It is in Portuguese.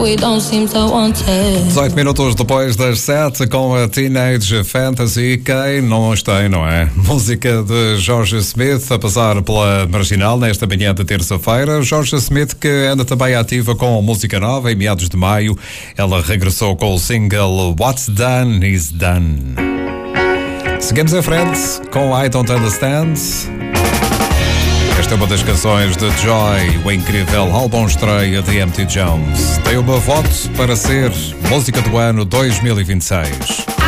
We don't seem to want it. 18 minutos depois das 7 com a Teenage Fantasy. Quem não os tem, não é? Música de Jorge Smith a passar pela Marginal nesta manhã de terça-feira. Jorge Smith que anda também ativa com música nova. Em meados de maio ela regressou com o single What's Done Is Done. Seguimos em frente com I Don't Understand. Esta é uma das canções de Joy, o incrível álbum estreia de M.T. Jones. Tem o meu voto para ser música do ano 2026.